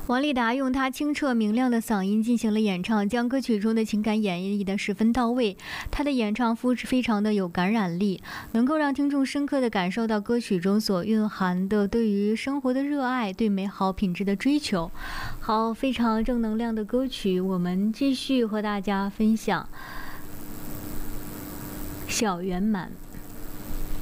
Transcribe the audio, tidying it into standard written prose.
王丽达用她清澈明亮的嗓音进行了演唱，将歌曲中的情感演绎得十分到位。她的演唱非常的有感染力，能够让听众深刻地感受到歌曲中所蕴含的对于生活的热爱，对美好品质的追求。好，非常正能量的歌曲，我们继续和大家分享《小圆满》。